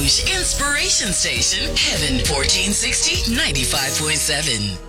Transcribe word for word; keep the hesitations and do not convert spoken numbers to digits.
Change Inspiration Station, Heaven fourteen sixty, ninety-five point seven.